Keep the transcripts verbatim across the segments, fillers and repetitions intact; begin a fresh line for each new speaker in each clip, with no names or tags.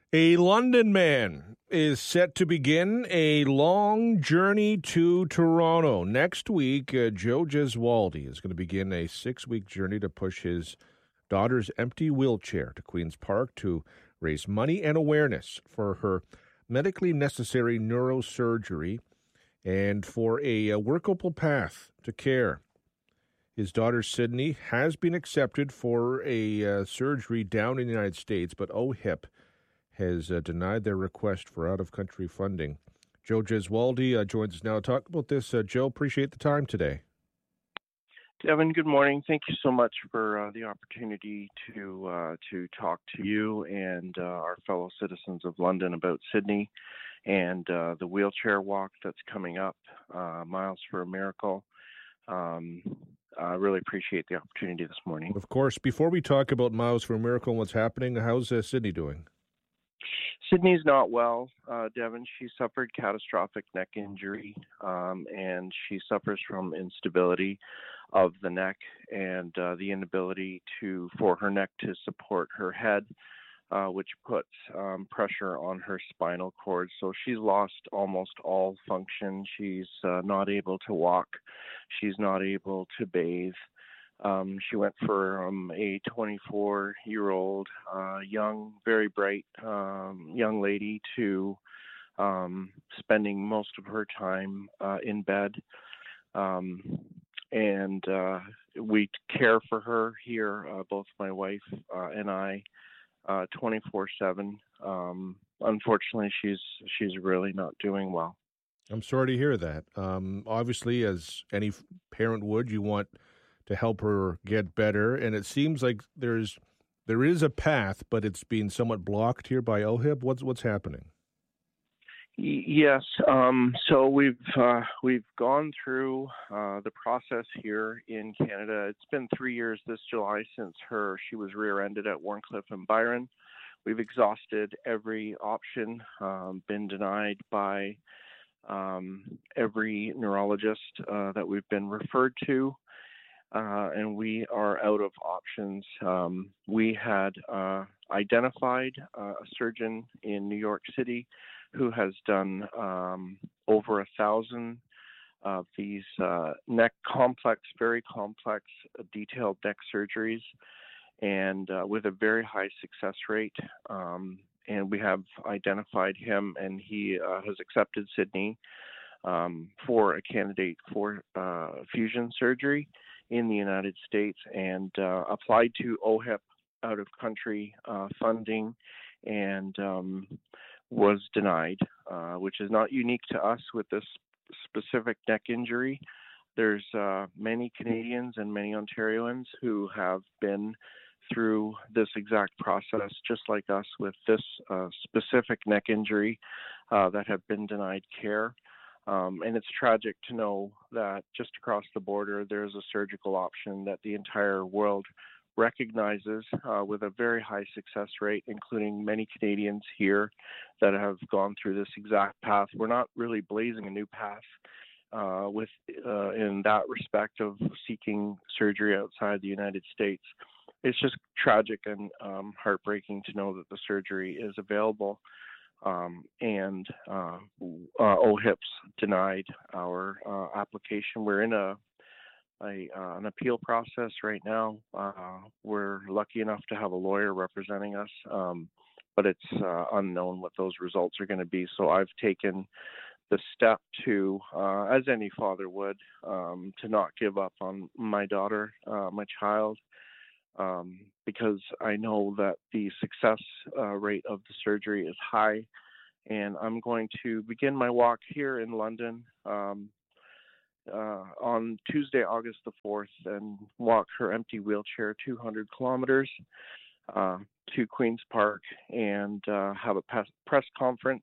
A London man is set to begin a long journey to Toronto. Next week, uh, Joe Gesualdi is going to begin a six-week journey to push his daughter's empty wheelchair to Queen's Park to raise money and awareness for her medically necessary neurosurgery and for a, a workable path to care. His daughter, Sydney, has been accepted for a uh, surgery down in the United States, but O H I P has uh, denied their request for out-of-country funding. Joe Gesualdi uh, joins us now to talk about this. Uh, Joe, appreciate the time today.
Devin, good morning. Thank you so much for uh, the opportunity to uh, to talk to you and uh, our fellow citizens of London about Sydney and uh, the wheelchair walk that's coming up, uh, Miles for a Miracle. Um, I really appreciate the opportunity this morning.
Of course. Before we talk about Miles for a Miracle and what's happening, how's uh, Sydney doing?
Sydney's not well, uh, Devin. She suffered catastrophic neck injury, um, and she suffers from instability of the neck and uh, the inability to for her neck to support her head, uh, which puts um, pressure on her spinal cord. So she's lost almost all function. She's uh, not able to walk. She's not able to bathe. Um, she went from a twenty-four-year-old uh, young, very bright um, young lady to um, spending most of her time uh, in bed. Um, and uh, we care for her here, uh, both my wife uh, and I, uh, twenty-four seven. Um, unfortunately, she's she's really not doing well.
I'm sorry to hear that. Um, obviously, as any parent would, you want to help her get better, and it seems like there's there is a path, but it's being somewhat blocked here by O H I P. What's what's happening?
Yes, um, so we've uh, we've gone through uh, the process here in Canada. It's been three years this July since her she was rear-ended at Wharncliffe and Byron. We've exhausted every option, um, been denied by um, every neurologist uh, that we've been referred to. Uh, and we are out of options. Um, we had uh, identified uh, a surgeon in New York City who has done um, over a thousand of these uh, neck complex, very complex, uh, detailed neck surgeries, and uh, with a very high success rate. Um, and we have identified him, and he uh, has accepted Sydney um, for a candidate for uh, fusion surgery in the United States, and uh, applied to O H I P out-of-country uh, funding, and um, was denied, uh, which is not unique to us with this specific neck injury. There's uh, many Canadians and many Ontarians who have been through this exact process, just like us with this uh, specific neck injury, uh, that have been denied care. Um, and it's tragic to know that just across the border, there's a surgical option that the entire world recognizes uh, with a very high success rate, including many Canadians here that have gone through this exact path. We're not really blazing a new path uh, with uh, in that respect of seeking surgery outside the United States. It's just tragic and um, heartbreaking to know that the surgery is available. Um, and uh, uh, O H I P's denied our uh, application. We're in a, a uh, an appeal process right now. Uh, we're lucky enough to have a lawyer representing us, um, but it's uh, unknown what those results are going to be. So I've taken the step to, uh, as any father would, um, to not give up on my daughter, uh, my child. Um, because I know that the success uh, rate of the surgery is high, and I'm going to begin my walk here in London um, uh, on Tuesday, August the fourth, and walk her empty wheelchair two hundred kilometers uh, to Queen's Park, and uh, have a press conference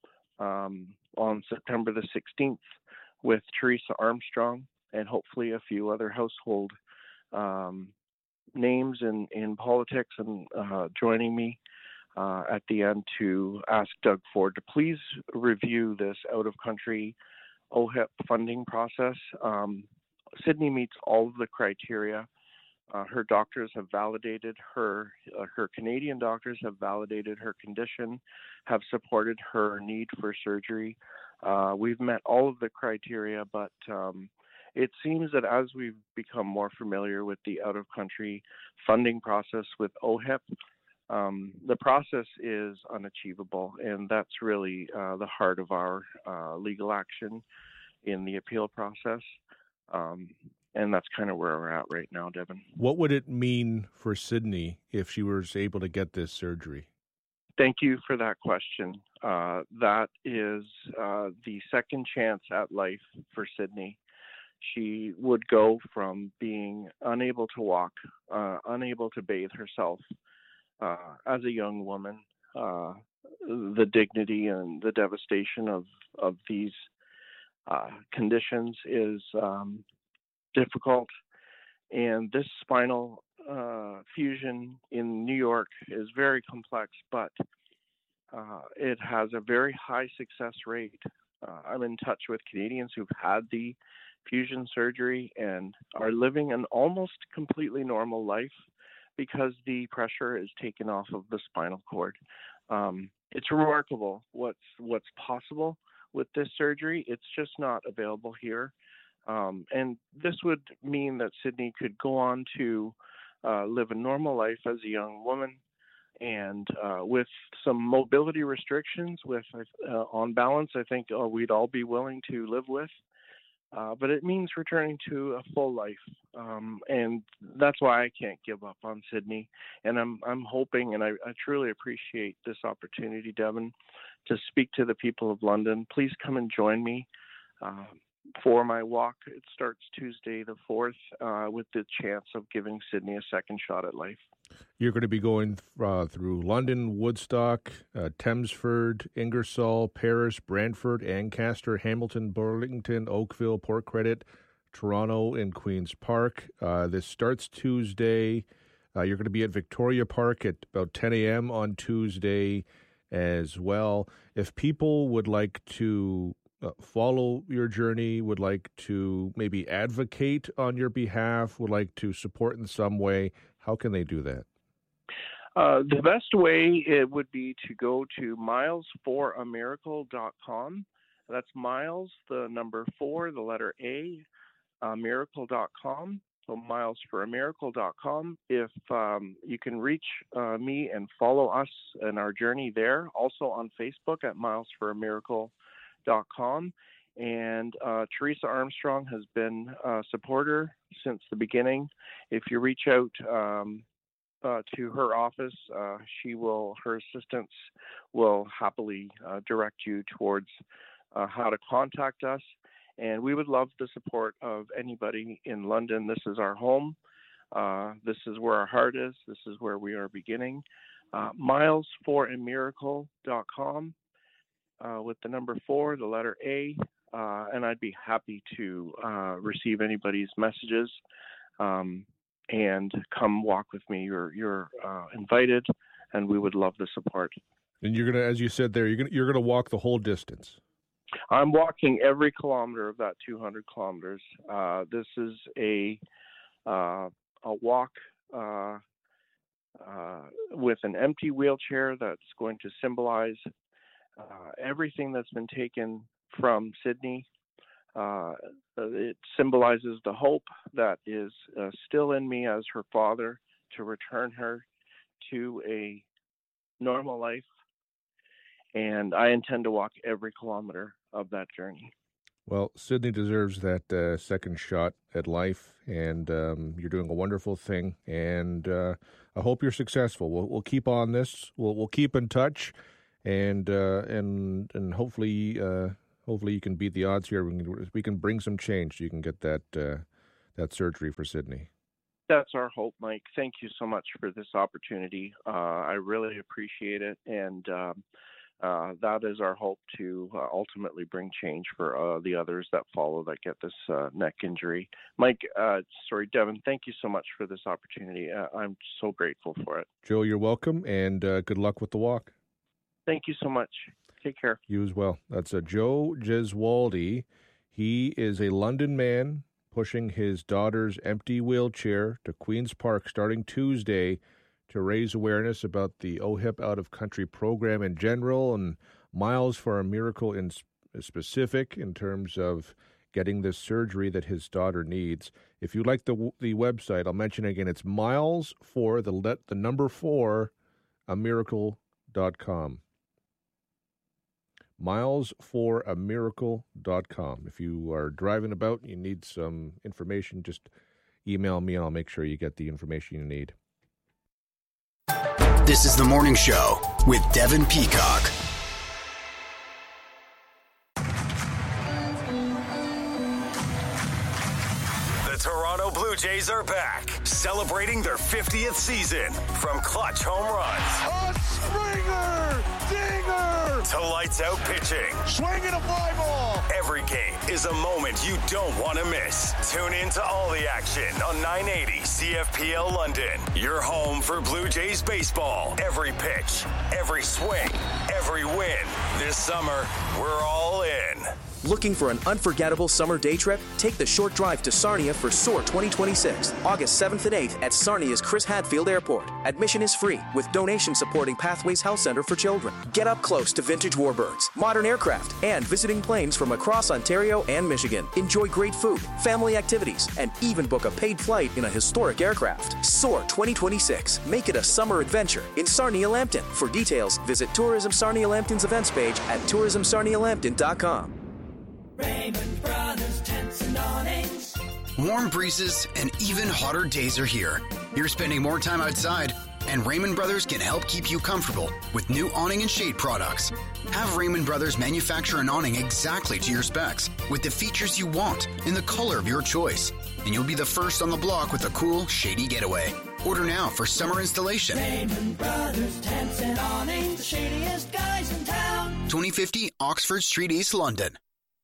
um, on September the sixteenth with Teresa Armstrong and hopefully a few other household um, names in, in politics, and uh, joining me uh, at the end to ask Doug Ford to please review this out-of-country O H I P funding process. Um, Sydney meets all of the criteria Uh, her doctors have validated her, uh, her Canadian doctors have validated her condition, have supported her need for surgery. Uh, we've met all of the criteria, but um, it seems that as we've become more familiar with the out-of-country funding process with O H I P, um, the process is unachievable, and that's really uh, the heart of our uh, legal action in the appeal process. Um, And that's kind of where we're at right now, Devin.
What would it mean for Sydney if she was able to get this surgery?
Thank you for that question. Uh, that is uh, the second chance at life for Sydney. She would go from being unable to walk, uh, unable to bathe herself uh, as a young woman. Uh, the dignity and the devastation of, of these uh, conditions is um, difficult, and this spinal uh, fusion in New York is very complex, but uh, it has a very high success rate. Uh, I'm in touch with Canadians who've had the fusion surgery and are living an almost completely normal life because the pressure is taken off of the spinal cord. Um, it's remarkable what's what's possible with this surgery. It's just not available here. Um, and this would mean that Sydney could go on to uh, live a normal life as a young woman, and uh, with some mobility restrictions, with uh, on balance, I think uh, we'd all be willing to live with. Uh, but it means returning to a full life, um, and that's why I can't give up on Sydney. And I'm I'm hoping, and I, I truly appreciate this opportunity, Devin, to speak to the people of London. Please come and join me. Uh, For my walk. It starts Tuesday the fourth uh, with the chance of giving Sydney a second shot at life.
You're going to be going uh, through London, Woodstock, uh, Thamesford, Ingersoll, Paris, Brantford, Ancaster, Hamilton, Burlington, Oakville, Port Credit, Toronto, and Queen's Park. Uh, this starts Tuesday. Uh, you're going to be at Victoria Park at about ten a.m. on Tuesday as well. If people would like to Uh, follow your journey, would like to maybe advocate on your behalf, would like to support in some way, how can they do that?
Uh, the best way it would be to go to miles for a miracle dot com. That's Miles, the number four, the letter A, uh, miracle dot com. So miles for a miracle dot com. If um, you can reach uh, me and follow us and our journey there, also on Facebook at Miles for a Miracle dot com. And uh, Teresa Armstrong has been a supporter since the beginning. If you reach out um, uh, to her office, uh, she will, her assistants will happily uh, direct you towards uh, how to contact us. And we would love the support of anybody in London. This is our home. Uh, this is where our heart is. This is where we are beginning. Uh, miles for a miracle dot com. Uh, with the number four, the letter A, uh, and I'd be happy to uh, receive anybody's messages um, and come walk with me. You're you're uh, invited, and we would love the support.
And you're gonna, as you said there, you're gonna you're gonna walk the whole distance.
I'm walking every kilometer of that two hundred kilometers. Uh, this is a uh, a walk uh, uh, with an empty wheelchair that's going to symbolize Uh, everything that's been taken from Sydney. Uh, it symbolizes the hope that is uh, still in me as her father to return her to a normal life. And I intend to walk every kilometer of that journey.
Well, Sydney deserves that uh, second shot at life, and um, you're doing a wonderful thing. And uh, I hope you're successful. We'll, we'll keep on this. We'll, we'll keep in touch. And uh, and and hopefully uh, hopefully you can beat the odds here. We can, we can bring some change. So you can get that uh, that surgery for Sydney.
That's our hope, Mike. Thank you so much for this opportunity. Uh, I really appreciate it, and um, uh, that is our hope to uh, ultimately bring change for uh, the others that follow that get this uh, neck injury. Mike, uh, sorry, Devin. Thank you so much for this opportunity. Uh, I'm so grateful for it.
Joe, you're welcome, and uh, good luck with the walk.
Thank you so much. Take care.
You as well. That's a Joe Gesualdi. He is a London man. pushing his daughter's empty wheelchair to Queen's Park starting Tuesday to raise awareness about the O H I P Out of Country program in general and Miles for a Miracle in specific in terms of getting this surgery that his daughter needs. If you like the the website, I'll mention again, it's miles for the let the number four a miracle dot com. miles for a miracle dot com. If you are driving about and you need some information, just email me and I'll make sure you get the information you need.
This is The Morning Show with Devin Peacock.
Toronto Blue Jays are back, celebrating their fiftieth season. From clutch home runs,
a Springer, dinger,
to lights out pitching,
swinging a fly ball.
Every game is a moment you don't want to miss. Tune in to all the action on nine eighty C F P L London. Your home for Blue Jays baseball. Every pitch, every swing, every win. This summer, we're all in.
Looking for an unforgettable summer day trip? Take the short drive to Sarnia for Soar twenty twenty-six, August seventh and eighth at Sarnia's Chris Hadfield Airport. Admission is free, with donations supporting Pathways Health Center for Children. Get up close to vintage warbirds, modern aircraft, and visiting planes from across Ontario and Michigan. Enjoy great food, family activities, and even book a paid flight in a historic aircraft. Soar twenty twenty-six. Make it a summer adventure in Sarnia Lambton. For details, visit Tourism Sarnia Lambton's events page at tourism sarnia lambton dot com.
Raymond Brothers Tents and Awnings.
Warm breezes and even hotter days are here. You're spending more time outside, and Raymond Brothers can help keep you comfortable with new awning and shade products. Have Raymond Brothers manufacture an awning exactly to your specs, with the features you want in the color of your choice. And you'll be the first on the block with a cool, shady getaway. Order now for summer installation.
Raymond Brothers Tents and Awnings, the shadiest guys in town.
twenty fifty Oxford Street, East London.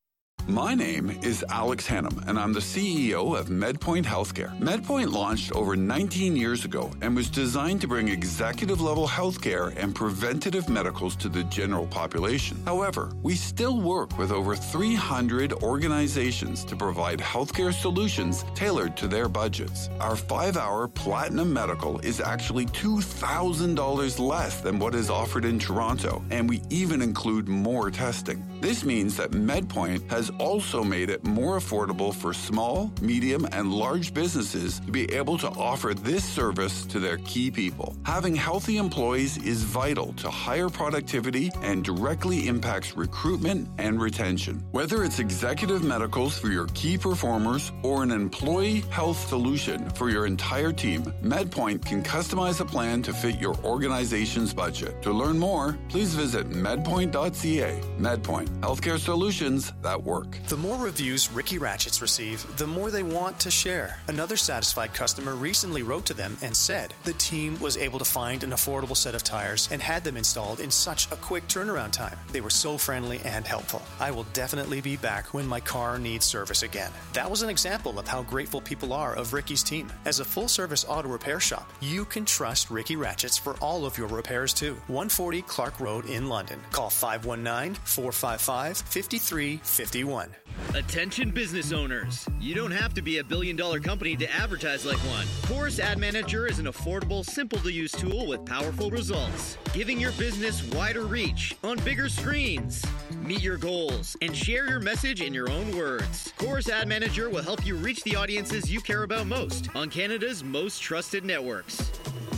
My name is Alex Hannum, and I'm the C E O of MedPoint Healthcare. MedPoint launched over nineteen years ago and was designed to bring executive-level healthcare and preventative medicals to the general population. However, we still work with over three hundred organizations to provide healthcare solutions tailored to their budgets. Our five-hour Platinum Medical is actually two thousand dollars less than what is offered in Toronto, and we even include more testing. This means that MedPoint has also made it more affordable for small, medium, and large businesses to be able to offer this service to their key people. Having healthy employees is vital to higher productivity and directly impacts recruitment and retention. Whether it's executive medicals for your key performers or an employee health solution for your entire team, MedPoint can customize a plan to fit your organization's budget. To learn more, please visit medpoint dot c a. MedPoint, healthcare solutions that work.
The more reviews Ricky Ratchets receive, the more they want to share. Another satisfied customer recently wrote to them and said the team was able to find an affordable set of tires and had them installed in such a quick turnaround time. They were so friendly and helpful. I will definitely be back when my car needs service again. That was an example of how grateful people are of Ricky's team. As a full-service auto repair shop, you can trust Ricky Ratchets for all of your repairs too. one forty Clark Road in London. Call five one nine, four five five, five three five one.
Attention business owners. You don't have to be a billion dollar company to advertise like one. Chorus Ad Manager is an affordable, simple to use tool with powerful results, giving your business wider reach on bigger screens. Meet your goals and share your message in your own words. Chorus Ad Manager will help you reach the audiences you care about most on Canada's most trusted networks.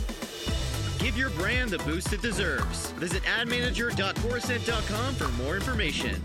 Give your brand the boost it deserves. Visit ad manager dot corusent dot com for more information.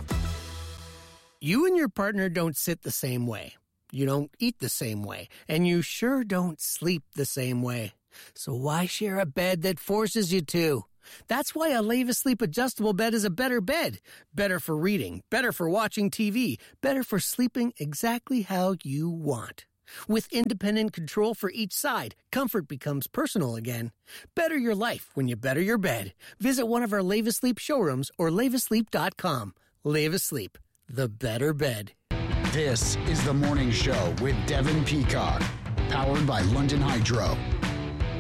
You and your partner don't sit the same way. You don't eat the same way. And you sure don't sleep the same way. So why share a bed that forces you to? That's why a Leva Sleep adjustable bed is a better bed. Better for reading, better for watching T V, better for sleeping exactly how you want. With independent control for each side, comfort becomes personal again. Better your life when you better your bed. Visit one of our Leva Sleep showrooms or leva sleep dot com. Leva Sleep, the better bed.
This is The Morning Show with Devin Peacock, powered by London Hydro.